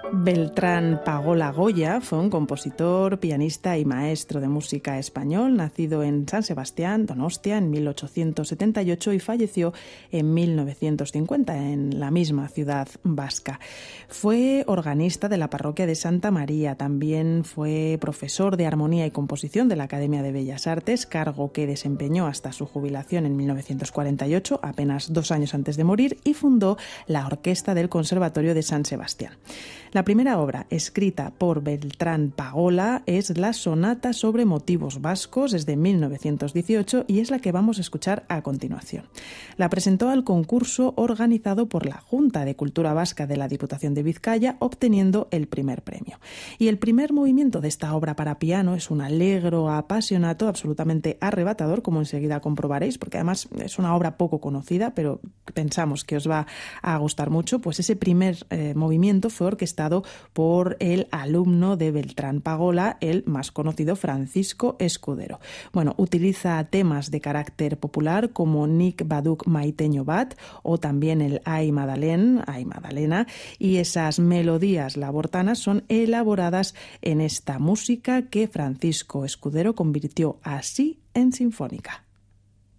Beltrán Pagola Goya fue un compositor, pianista y maestro de música español, nacido en San Sebastián, Donostia, en 1878 y falleció en 1950 en la misma ciudad vasca. Fue organista de la parroquia de Santa María, también fue profesor de armonía y composición de la Academia de Bellas Artes, cargo que desempeñó hasta su jubilación en 1948, apenas 2 años antes de morir, y fundó la Orquesta del Conservatorio de San Sebastián. La primera obra escrita por Beltrán Pagola es la Sonata sobre motivos vascos, es de 1918 y es la que vamos a escuchar a continuación. La presentó al concurso organizado por la Junta de Cultura Vasca de la Diputación de Vizcaya, obteniendo el primer premio. Y el primer movimiento de esta obra para piano es un allegro apasionato absolutamente arrebatador, como enseguida comprobaréis, porque además es una obra poco conocida, pero pensamos que os va a gustar mucho. Pues ese primer movimiento fue orquestado por el alumno de Beltrán Pagola, el más conocido Francisco Escudero. Bueno, utiliza temas de carácter popular como Nik Baduk Maiteño Bat o también el Ai Madalena, y esas melodías labortanas son elaboradas en esta música que Francisco Escudero convirtió así en sinfónica.